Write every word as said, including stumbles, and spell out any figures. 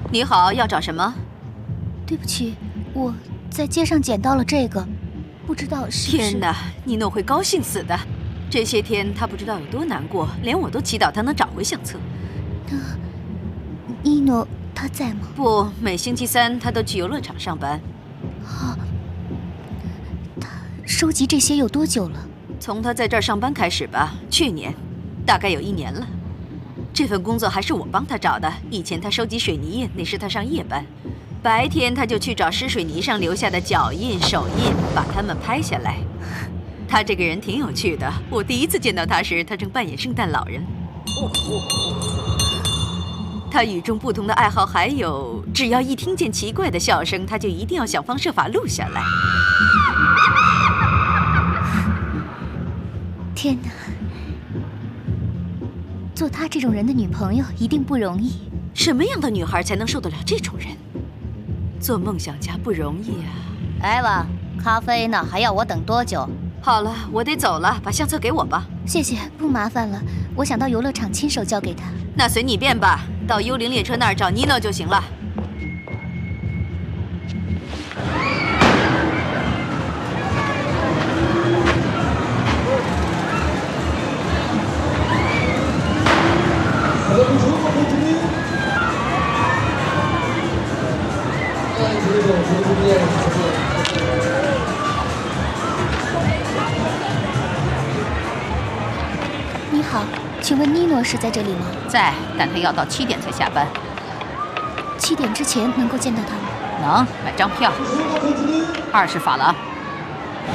你好，要找什么？ 对不起，我在街上捡到了这个，不知道是不是…… 天哪，尼诺会高兴死的。这些天他不知道有多难过，连我都祈祷他能找回相册。 那尼诺他在吗？ 不，每星期三他都去游乐场上班。 啊，他收集这些有多久了？ 从他在这儿上班开始吧，去年，大概有一年了。这份工作还是我帮他找的。以前他收集水泥液，那时他上夜班，白天他就去找湿水泥上留下的脚印、手印，把它们拍下来。他这个人挺有趣的。我第一次见到他时，他正扮演圣诞老人。他与众不同的爱好还有，只要一听见奇怪的笑声，他就一定要想方设法录下来。 天哪！做他这种人的女朋友一定不容易。 什么样的女孩才能受得了这种人？做梦想家不容易啊！ 艾娃，咖啡呢？还要我等多久？ 好了，我得走了，把相册给我吧。 谢谢，不麻烦了。我想到游乐场亲手交给他。 那随你便吧，到幽灵列车那儿找尼诺就行了。 你好，请问尼诺是在这里吗？ 在，但他要到七点才下班。 七点之前能够见到他吗？ 能，买张票，二十法郎。